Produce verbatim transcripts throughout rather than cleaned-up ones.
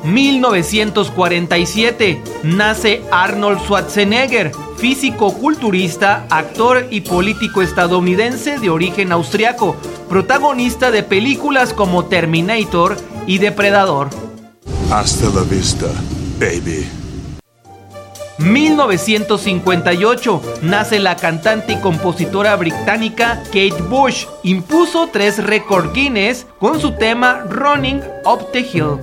mil novecientos cuarenta y siete, nace Arnold Schwarzenegger, físico-culturista, actor y político estadounidense de origen austriaco, protagonista de películas como Terminator y Depredador. Hasta la vista, baby. mil novecientos cincuenta y ocho, nace la cantante y compositora británica Kate Bush. Impuso tres récords Guinness con su tema Running Up the Hill.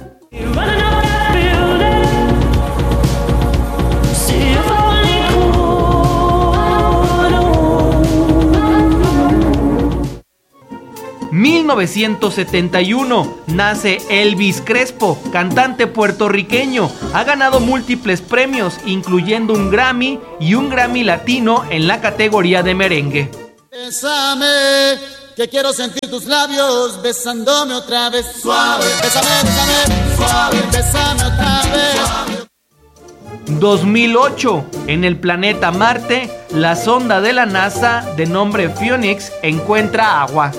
mil novecientos setenta y uno, nace Elvis Crespo, cantante puertorriqueño. Ha ganado múltiples premios, incluyendo un Grammy y un Grammy Latino en la categoría de merengue. Bésame, que quiero sentir tus labios besándome otra vez. Suave, bésame, bésame, suave, bésame otra vez. Suave. dos mil ocho, en el planeta Marte, la sonda de la NASA de nombre Phoenix encuentra agua.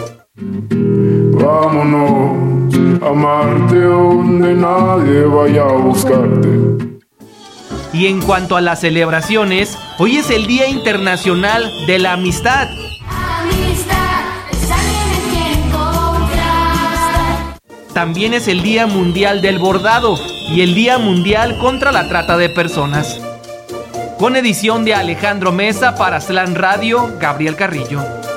Vámonos a Marte donde nadie vaya a buscarte. Y en cuanto a las celebraciones, hoy es el Día Internacional de la Amistad. Amistad es alguien en quien confiar. También es el Día Mundial del Bordado y el Día Mundial contra la Trata de Personas. Con edición de Alejandro Mesa para Slam Radio, Gabriel Carrillo.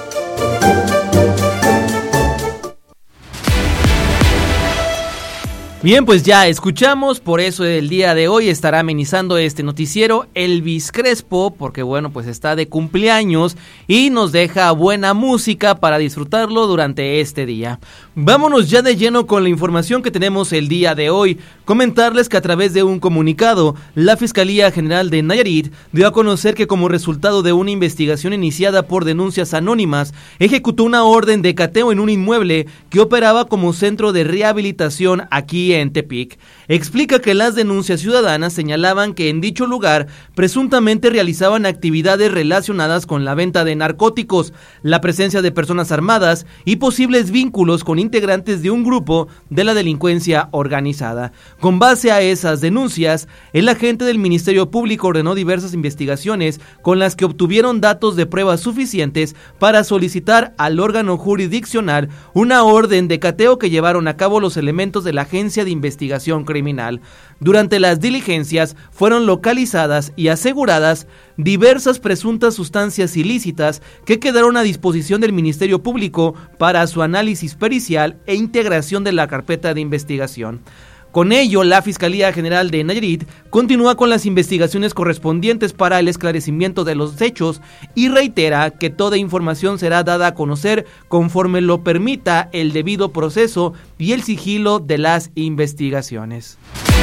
Bien, pues ya escuchamos, por eso el día de hoy estará amenizando este noticiero Elvis Crespo, porque bueno, pues está de cumpleaños y nos deja buena música para disfrutarlo durante este día. Vámonos ya de lleno con la información que tenemos el día de hoy. Comentarles que a través de un comunicado, la Fiscalía General de Nayarit dio a conocer que como resultado de una investigación iniciada por denuncias anónimas, ejecutó una orden de cateo en un inmueble que operaba como centro de rehabilitación aquí en Tepic. Explica que las denuncias ciudadanas señalaban que en dicho lugar presuntamente realizaban actividades relacionadas con la venta de narcóticos, la presencia de personas armadas y posibles vínculos con integrantes de un grupo de la delincuencia organizada. Con base a esas denuncias, el agente del Ministerio Público ordenó diversas investigaciones con las que obtuvieron datos de pruebas suficientes para solicitar al órgano jurisdiccional una orden de cateo que llevaron a cabo los elementos de la Agencia de Investigación Criminal. Durante las diligencias fueron localizadas y aseguradas diversas presuntas sustancias ilícitas que quedaron a disposición del Ministerio Público para su análisis pericial e integración de la carpeta de investigación. Con ello, la Fiscalía General de Nayarit continúa con las investigaciones correspondientes para el esclarecimiento de los hechos y reitera que toda información será dada a conocer conforme lo permita el debido proceso y el sigilo de las investigaciones.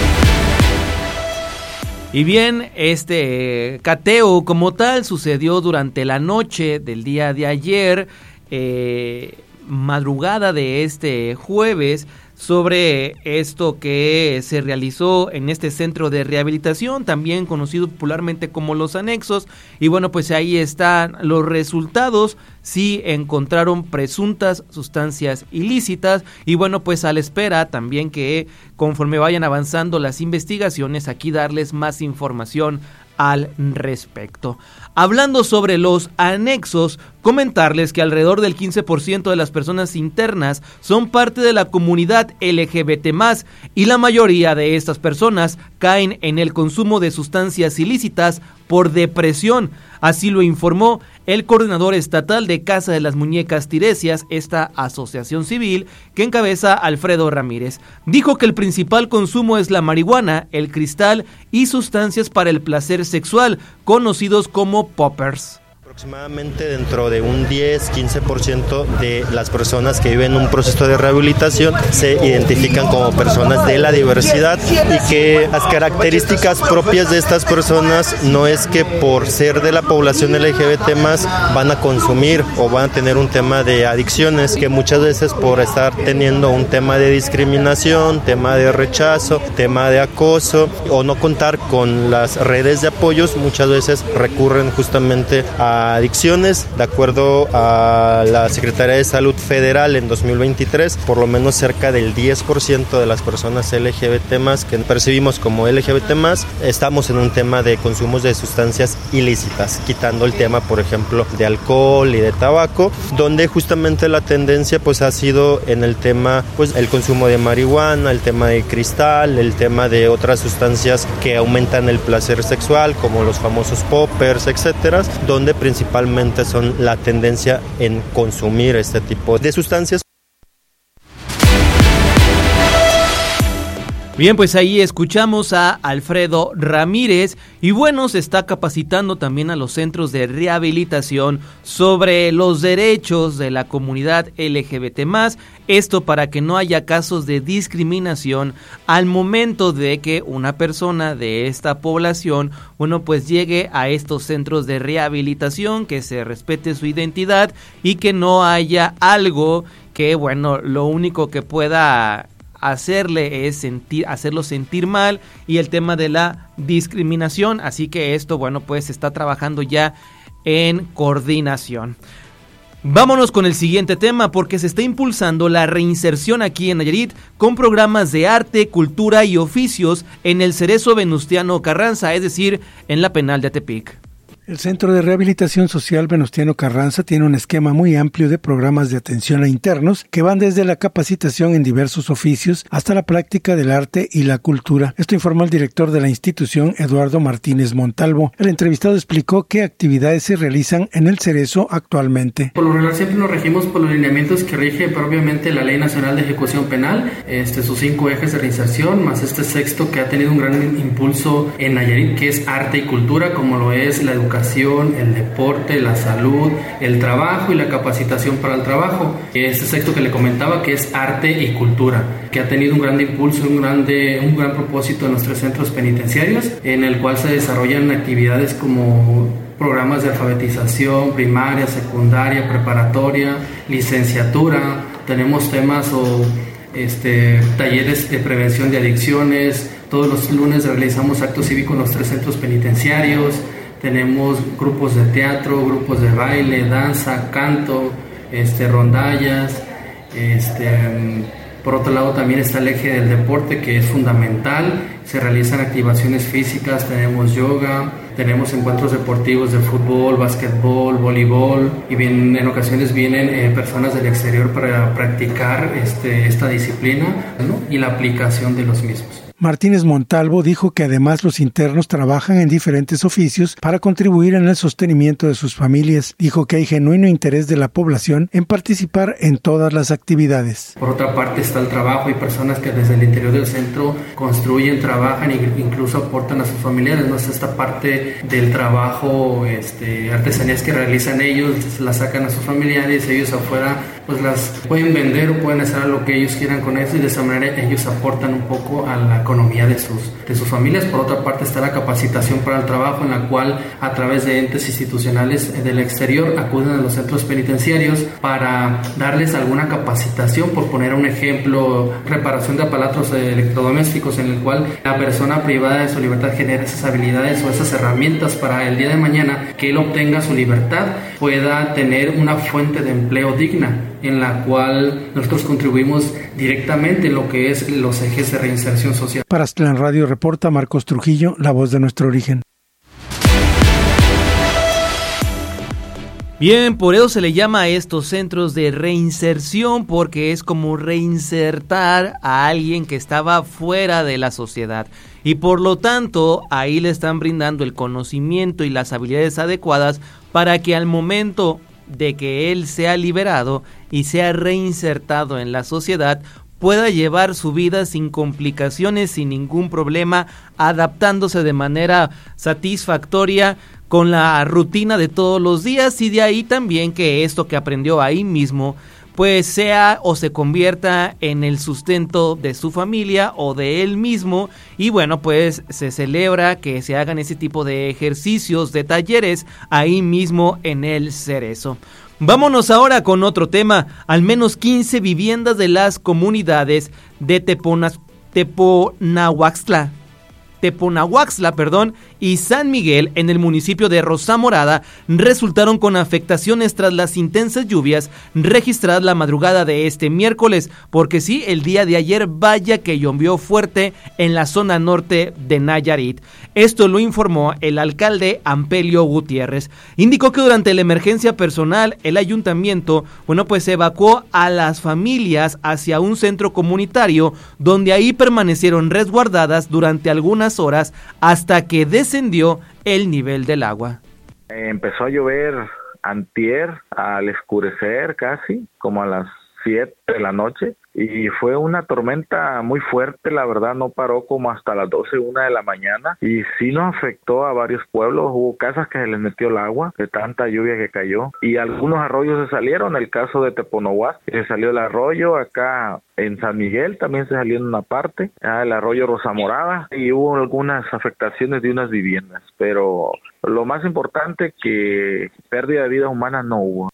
Y bien, este cateo como tal sucedió durante la noche del día de ayer, eh, madrugada de este jueves, sobre esto que se realizó en este centro de rehabilitación, también conocido popularmente como Los Anexos, y bueno, pues ahí están los resultados. Sí encontraron presuntas sustancias ilícitas y bueno, pues a la espera también que conforme vayan avanzando las investigaciones, aquí darles más información al respecto. Hablando sobre los anexos, comentarles que alrededor del quince por ciento de las personas internas son parte de la comunidad L G B T más, y la mayoría de estas personas caen en el consumo de sustancias ilícitas por depresión. Así lo informó el coordinador estatal de Casa de las Muñecas Tiresias, esta asociación civil que encabeza Alfredo Ramírez. Dijo que el principal consumo es la marihuana, el cristal y sustancias para el placer sexual, conocidos como poppers. Aproximadamente dentro de un diez a quince por ciento de las personas que viven un proceso de rehabilitación se identifican como personas de la diversidad, y que las características propias de estas personas no es que por ser de la población L G B T más van a consumir o van a tener un tema de adicciones, que muchas veces por estar teniendo un tema de discriminación, tema de rechazo, tema de acoso o no contar con las redes de apoyos, muchas veces recurren justamente a a adicciones. De acuerdo a la Secretaría de Salud Federal, en dos mil veintitrés, por lo menos cerca del diez por ciento de las personas L G B T más, que percibimos como L G B T más, estamos en un tema de consumos de sustancias ilícitas, quitando el tema, por ejemplo, de alcohol y de tabaco, donde justamente la tendencia pues ha sido en el tema, pues el consumo de marihuana, el tema de cristal, el tema de otras sustancias que aumentan el placer sexual, como los famosos poppers, etcétera, donde principalmente son la tendencia en consumir este tipo de sustancias. Bien, pues ahí escuchamos a Alfredo Ramírez y bueno, se está capacitando también a los centros de rehabilitación sobre los derechos de la comunidad L G B T más, esto para que no haya casos de discriminación al momento de que una persona de esta población, bueno, pues llegue a estos centros de rehabilitación, que se respete su identidad y que no haya algo que, bueno, lo único que pueda hacerle es sentir, hacerlo sentir mal, y el tema de la discriminación, así que esto, bueno, pues se está trabajando ya en coordinación. Vámonos con el siguiente tema, porque se está impulsando la reinserción aquí en Nayarit con programas de arte, cultura y oficios en el Cerezo Venustiano Carranza, es decir, en la penal de Tepic. El Centro de Rehabilitación Social Venustiano Carranza tiene un esquema muy amplio de programas de atención a internos que van desde la capacitación en diversos oficios hasta la práctica del arte y la cultura. Esto informó el director de la institución, Eduardo Martínez Montalvo. El entrevistado explicó qué actividades se realizan en el Cerezo actualmente. Por lo general siempre nos regimos por los lineamientos que rige propiamente la Ley Nacional de Ejecución Penal, este, sus cinco ejes de reinserción, más este sexto que ha tenido un gran impulso en Nayarit, que es arte y cultura, como lo es la educación, el deporte, la salud, el trabajo y la capacitación para el trabajo. Este sexto que le comentaba, que es arte y cultura, que ha tenido un gran impulso, un, grande, un gran propósito en nuestros centros penitenciarios, en el cual se desarrollan actividades como programas de alfabetización, primaria, secundaria, preparatoria, licenciatura. Tenemos temas o este, talleres de prevención de adicciones. Todos los lunes realizamos actos cívicos en los tres centros penitenciarios. Tenemos grupos de teatro, grupos de baile, danza, canto, este, rondallas. Este, por otro lado también está el eje del deporte, que es fundamental. Se realizan activaciones físicas, tenemos yoga, tenemos encuentros deportivos de fútbol, básquetbol, voleibol, y bien, en ocasiones vienen eh, personas del exterior para practicar este, esta disciplina, ¿no? Y la aplicación de los mismos. Martínez Montalvo dijo que además los internos trabajan en diferentes oficios para contribuir en el sostenimiento de sus familias. Dijo que hay genuino interés de la población en participar en todas las actividades. Por otra parte está el trabajo. Hay personas que desde el interior del centro construyen, trabajan e incluso aportan a sus familiares. ¿No? Esta parte del trabajo, este, artesanías que realizan ellos, las sacan a sus familiares, ellos afuera pues las pueden vender o pueden hacer lo que ellos quieran con eso, y de esa manera ellos aportan un poco a la economía de sus, de sus familias. Por otra parte está la capacitación para el trabajo, en la cual a través de entes institucionales del exterior acuden a los centros penitenciarios para darles alguna capacitación. Por poner un ejemplo, reparación de aparatos electrodomésticos, en el cual la persona privada de su libertad genera esas habilidades o esas herramientas para el día de mañana que él obtenga su libertad, pueda tener una fuente de empleo digna, en la cual nosotros contribuimos directamente en lo que es los ejes de reinserción social. Para Aztlán Radio reporta Marcos Trujillo, la voz de nuestro origen. Bien, por eso se le llama a estos centros de reinserción, porque es como reinsertar a alguien que estaba fuera de la sociedad. Y por lo tanto, ahí le están brindando el conocimiento y las habilidades adecuadas para que al momento de que él sea liberado y sea reinsertado en la sociedad, pueda llevar su vida sin complicaciones, sin ningún problema, adaptándose de manera satisfactoria con la rutina de todos los días, y de ahí también que esto que aprendió ahí mismo pues sea o se convierta en el sustento de su familia o de él mismo. Y bueno, pues se celebra que se hagan ese tipo de ejercicios, de talleres ahí mismo en el Cerezo. Vámonos ahora con otro tema. Al menos quince viviendas de las comunidades de Teponas, Teponahuaxtla Teponahuaxtla, perdón, y San Miguel en el municipio de Rosa Morada resultaron con afectaciones tras las intensas lluvias registradas la madrugada de este miércoles, porque sí, el día de ayer vaya que llovió fuerte en la zona norte de Nayarit. Esto lo informó el alcalde Ampelio Gutiérrez. Indicó que durante la emergencia personal el ayuntamiento, bueno, pues evacuó a las familias hacia un centro comunitario donde ahí permanecieron resguardadas durante algunas horas hasta que descendió el nivel del agua. Empezó a llover antier al escurecer casi, como a las siete de la noche, y fue una tormenta muy fuerte, la verdad no paró como hasta las doce, una de la mañana, y sí nos afectó a varios pueblos. Hubo casas que se les metió el agua de tanta lluvia que cayó, y algunos arroyos se salieron. El caso de Teponahuaxtla, se salió el arroyo. Acá en San Miguel también se salió en una parte, el arroyo Rosa Morada, y hubo algunas afectaciones de unas viviendas, pero lo más importante que pérdida de vidas humanas no hubo.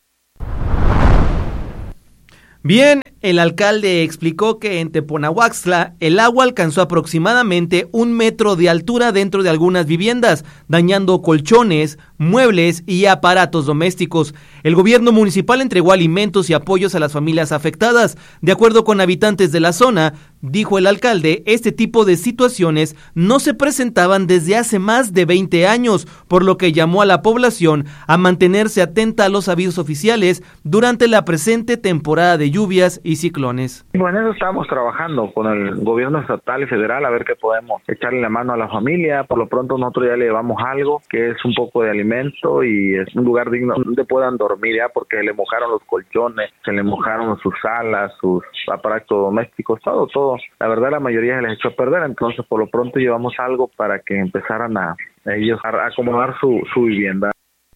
Bien, el alcalde explicó que en Teponahuaxtla el agua alcanzó aproximadamente un metro de altura dentro de algunas viviendas, dañando colchones, muebles y aparatos domésticos. El gobierno municipal entregó alimentos y apoyos a las familias afectadas. De acuerdo con habitantes de la zona, dijo el alcalde, este tipo de situaciones no se presentaban desde hace más de veinte años, por lo que llamó a la población a mantenerse atenta a los avisos oficiales durante la presente temporada de lluvias y ciclones. Bueno, eso estamos trabajando con el gobierno estatal y federal a ver qué podemos echarle la mano a la familia. Por lo pronto nosotros ya le llevamos algo, que es un poco de alimento y es un lugar digno donde puedan dormir ya, porque se le mojaron los colchones, se le mojaron sus salas, sus aparatos domésticos, todo, todo. La verdad la mayoría se les echó a perder, entonces por lo pronto llevamos algo para que empezaran a, a ellos a acomodar su, su vivienda.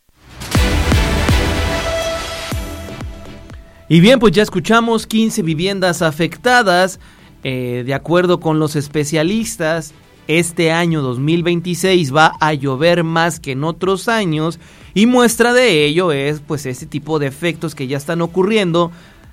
Y bien, pues ya escuchamos quince viviendas afectadas. Eh, de acuerdo con los especialistas, este año dos mil veintiséis va a llover más que en otros años, y muestra de ello es pues este tipo de efectos que ya están ocurriendo.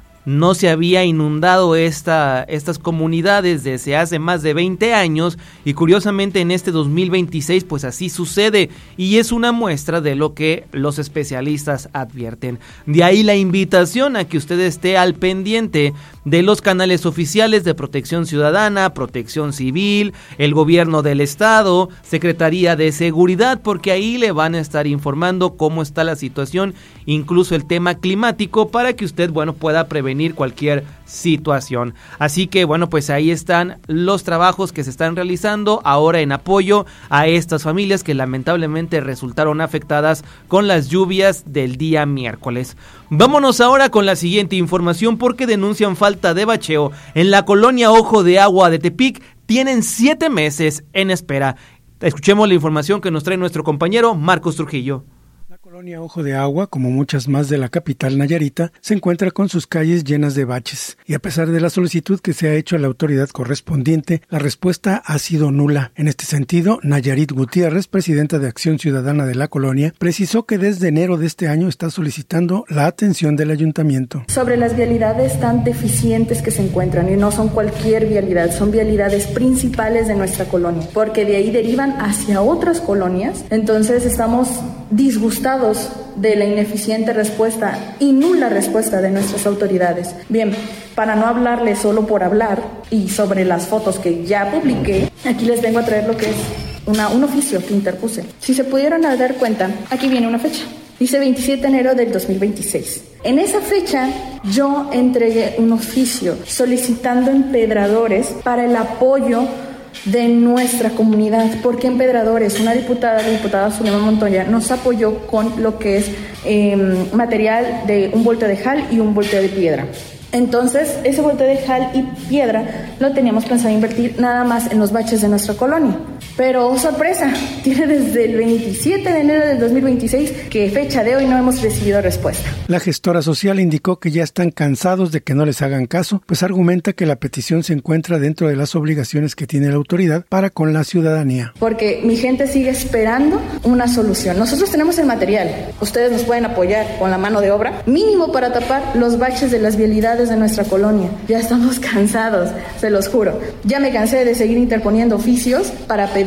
No se había inundado esta, estas comunidades desde hace más de veinte años, y curiosamente en este dos mil veintiséis pues así sucede, y es una muestra de lo que los especialistas advierten. De ahí la invitación a que usted esté al pendiente de los canales oficiales de Protección Ciudadana, Protección Civil, el gobierno del estado, Secretaría de Seguridad, porque ahí le van a estar informando cómo está la situación, incluso el tema climático, para que usted, bueno, pueda prevenir cualquier situación. Así que, bueno, pues ahí están los trabajos que se están realizando ahora en apoyo a estas familias que lamentablemente resultaron afectadas con las lluvias del día miércoles. Vámonos ahora con la siguiente información, porque denuncian falta de bacheo en la colonia Ojo de Agua de Tepic. Tienen siete meses en espera. Escuchemos la información que nos trae nuestro compañero Marcos Trujillo. La colonia Ojo de Agua, como muchas más de la capital nayarita, se encuentra con sus calles llenas de baches, y a pesar de la solicitud que se ha hecho a la autoridad correspondiente, la respuesta ha sido nula. En este sentido, Nayarit Gutiérrez, presidenta de Acción Ciudadana de la colonia, precisó que desde enero de este año está solicitando la atención del ayuntamiento. Sobre las vialidades tan deficientes que se encuentran, y no son cualquier vialidad, son vialidades principales de nuestra colonia, porque de ahí derivan hacia otras colonias. Entonces estamos disgustados de la ineficiente respuesta y nula respuesta de nuestras autoridades. Bien, para no hablarles solo por hablar y sobre las fotos que ya publiqué, aquí les vengo a traer lo que es una, un oficio que interpuse. Si se pudieron dar cuenta, aquí viene una fecha. Dice veintisiete de enero del dos mil veintiséis. En esa fecha yo entregué un oficio solicitando empedradores para el apoyo de nuestra comunidad, porque Empedradores, una diputada, la diputada Zulema Montoya, nos apoyó con lo que es eh, material de un volteo de jal y un volteo de piedra. Entonces, ese volteo de jal y piedra lo teníamos pensado invertir nada más en los baches de nuestra colonia. Pero, oh, sorpresa, tiene desde el veintisiete de enero del dos mil veintiséis que fecha de hoy no hemos recibido respuesta. La gestora social indicó que ya están cansados de que no les hagan caso, pues argumenta que la petición se encuentra dentro de las obligaciones que tiene la autoridad para con la ciudadanía. Porque mi gente sigue esperando una solución. Nosotros tenemos el material, ustedes nos pueden apoyar con la mano de obra, mínimo para tapar los baches de las vialidades de nuestra colonia. Ya estamos cansados, se los juro. Ya me cansé de seguir interponiendo oficios para pedir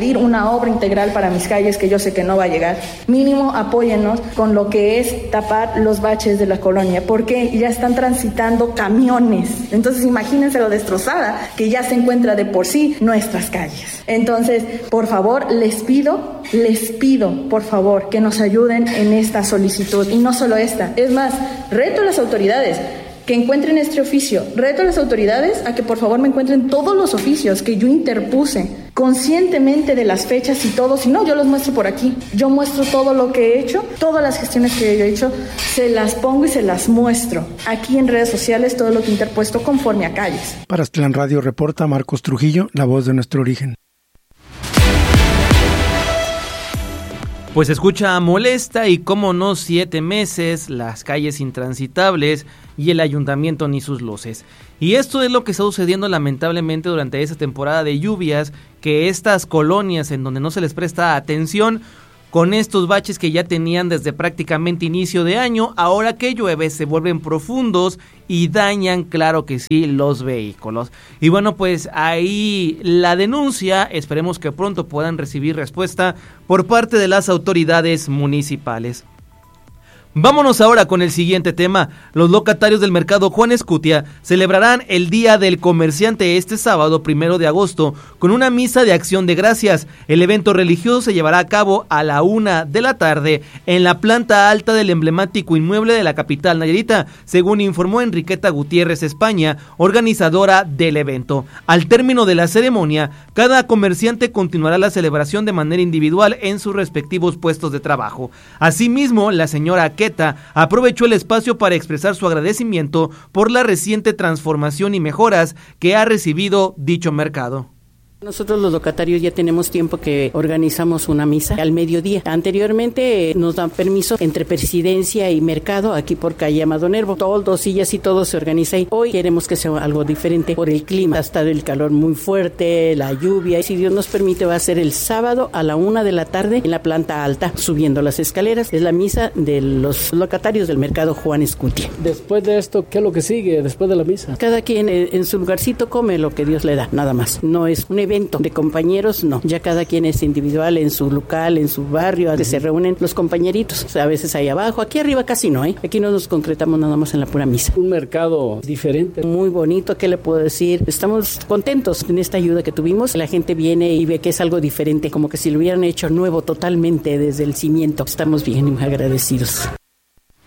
pedir una obra integral para mis calles, que yo sé que no va a llegar. Mínimo apóyennos con lo que es tapar los baches de la colonia, porque ya están transitando camiones. Entonces imagínense lo destrozada que ya se encuentra de por sí nuestras calles. Entonces, por favor, les pido, les pido, por favor, que nos ayuden en esta solicitud. Y no solo esta, es más, reto a las autoridades que encuentren este oficio, reto a las autoridades a que por favor me encuentren todos los oficios que yo interpuse, conscientemente de las fechas y todo. Si no, yo los muestro por aquí, yo muestro todo lo que he hecho, todas las gestiones que yo he hecho, se las pongo y se las muestro aquí en redes sociales, todo lo que he interpuesto conforme a calles. Para Aztlán Radio reporta Marcos Trujillo, la voz de nuestro origen. Pues escucha molesta y cómo no, siete meses, las calles intransitables y el ayuntamiento ni sus luces. Y esto es lo que está sucediendo lamentablemente durante esta temporada de lluvias, que estas colonias en donde no se les presta atención, con estos baches que ya tenían desde prácticamente inicio de año, ahora que llueve se vuelven profundos y dañan, claro que sí, los vehículos. Y bueno, pues ahí la denuncia, esperemos que pronto puedan recibir respuesta por parte de las autoridades municipales. Vámonos ahora con el siguiente tema. Los locatarios del mercado Juan Escutia celebrarán el Día del Comerciante este sábado primero de agosto con una misa de acción de gracias. El evento religioso se llevará a cabo a la una de la tarde en la planta alta del emblemático inmueble de la capital nayarita, según informó Enriqueta Gutiérrez España, organizadora del evento. Al término de la ceremonia, cada comerciante continuará la celebración de manera individual en sus respectivos puestos de trabajo. Asimismo, la señora aprovechó el espacio para expresar su agradecimiento por la reciente transformación y mejoras que ha recibido dicho mercado. Nosotros los locatarios ya tenemos tiempo que organizamos una misa al mediodía. Anteriormente eh, nos dan permiso entre presidencia y mercado aquí por calle Amado Nervo. Toldos, sillas y todo se organiza ahí. Hoy queremos que sea algo diferente por el clima. Ha estado el calor muy fuerte, la lluvia. Y si Dios nos permite va a ser el sábado a la una de la tarde en la planta alta, subiendo las escaleras. Es la misa de los locatarios del mercado Juan Escutia. Después de esto, ¿qué es lo que sigue después de la misa? Cada quien eh, en su lugarcito come lo que Dios le da, nada más. No es un evento de compañeros, no, ya cada quien es individual en su local, en su barrio, uh-huh. Se reúnen los compañeritos, o sea, a veces ahí abajo, aquí arriba casi no, ¿eh? Aquí no nos concretamos nada más en la pura misa. Un mercado diferente. Muy bonito, ¿qué le puedo decir? Estamos contentos en esta ayuda que tuvimos, la gente viene y ve que es algo diferente, como que si lo hubieran hecho nuevo totalmente desde el cimiento. Estamos bien agradecidos.